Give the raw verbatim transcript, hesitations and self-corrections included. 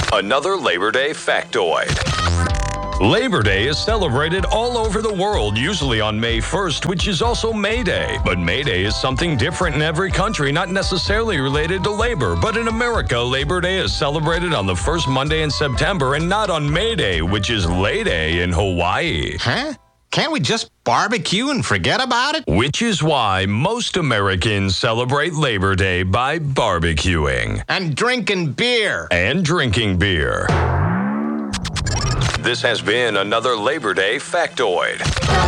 Another Labor Day factoid. Labor Day is celebrated all over the world, usually on May first, which is also May Day. But May Day is something different in every country, not necessarily related to labor. But in America, Labor Day is celebrated on the first Monday in September and not on May Day, which is Lay Day in Hawaii. Huh? Can't we just barbecue and forget about it? Which is why most Americans celebrate Labor Day by barbecuing. And drinking beer. And drinking beer. This has been another Labor Day factoid.